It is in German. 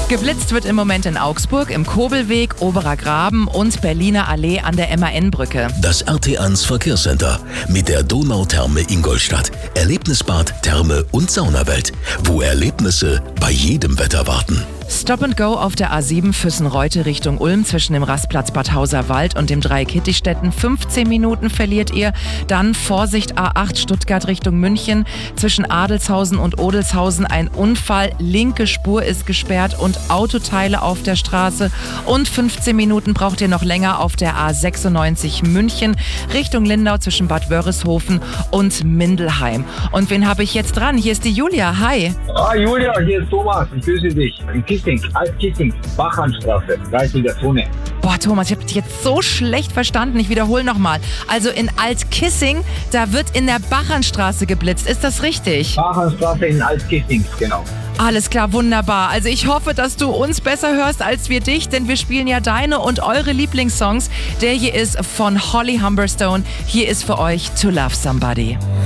Geblitzt wird im Moment in Augsburg, im Kobelweg, Oberer Graben und Berliner Allee an der MAN-Brücke. Das RT1 Verkehrscenter mit der Donautherme Ingolstadt. Erlebnisbad, Therme und Saunawelt, wo Erlebnisse bei jedem Wetter warten. Stop and Go auf der A7 Füssen-Reute Richtung Ulm zwischen dem Rastplatz Bad Hauserwald und dem Dreieck-Hittichstätten. 15 Minuten verliert ihr. Dann Vorsicht A8 Stuttgart Richtung München. Zwischen Adelshausen und Odelshausen ein Unfall. Linke Spur ist gesperrt und Autoteile auf der Straße. Und 15 Minuten braucht ihr noch länger auf der A96 München Richtung Lindau zwischen Bad Wörishofen und Mindelheim. Und wen habe ich jetzt dran? Hier ist die Julia. Hi. Julia, hier ist Thomas. Ich grüße dich. In Kissing, Alt-Kissing, Bachernstraße, 30er Zone. Boah, Thomas, ich habe dich jetzt so schlecht verstanden. Ich wiederhole nochmal. Also in Alt-Kissing, da wird in der Bachernstraße geblitzt. Ist das richtig? Bachernstraße in Alt-Kissing, genau. Alles klar, wunderbar. Also ich hoffe, dass du uns besser hörst als wir dich, denn wir spielen ja deine und eure Lieblingssongs. Der hier ist von Holly Humberstone. Hier ist für euch To Love Somebody.